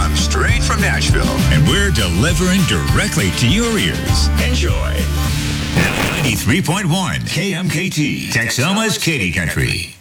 come straight from Nashville. And we're delivering directly to your ears. Enjoy. 93.1 KMKT, Texoma's Katy Country.